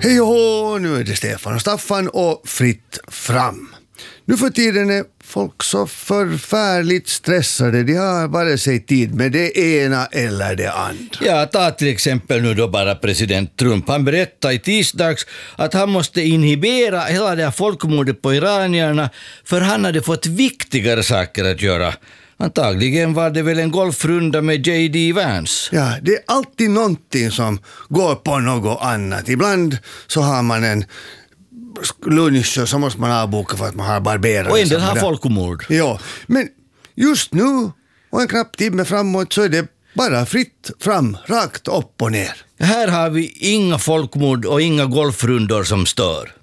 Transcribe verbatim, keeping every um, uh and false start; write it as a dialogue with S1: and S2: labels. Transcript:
S1: Hej och hå, nu är det Stefan och Staffan och fritt fram. Nu för tiden är folk så förfärligt stressade. De har vare sig tid med det ena eller det andra.
S2: Ja, ta till exempel nu då bara president Trump. Han berättade i tisdags att han måste inhibera hela det här folkmordet på iranierna för han hade fått viktigare saker att göra. Antagligen var det väl en golfrunda med J D Vance.
S1: Ja, det är alltid någonting som går på något annat. Ibland så har man en lunch och så måste man avboka för att man har barberat.
S2: Och en del har folkmord.
S1: Ja, men just nu och en knapp timme framåt så är det bara fritt fram, rakt upp och ner.
S2: Här har vi inga folkmord och inga golfrundor som stör.